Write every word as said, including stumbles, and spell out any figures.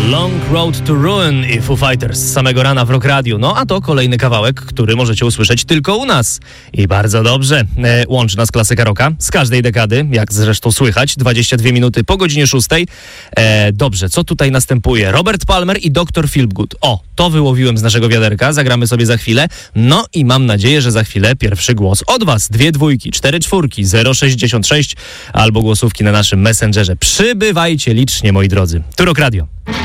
Long Road to Ruin i Foo Fighters z samego rana w Rock Radio. No a to kolejny kawałek, który możecie usłyszeć tylko u nas. I bardzo dobrze. E, łączy nas klasyka rocka z każdej dekady, jak zresztą słychać. dwadzieścia dwie minuty po godzinie szóstej. E, dobrze, co tutaj następuje? Robert Palmer i doktor Feelgood. O, to wyłowiłem z naszego wiaderka. Zagramy sobie za chwilę. No i mam nadzieję, że za chwilę pierwszy głos od was. Dwie dwójki, cztery czwórki, zero sześćdziesiąt sześć albo głosówki na naszym Messengerze. Przybywajcie licznie, moi drodzy. Tu Rock Radio.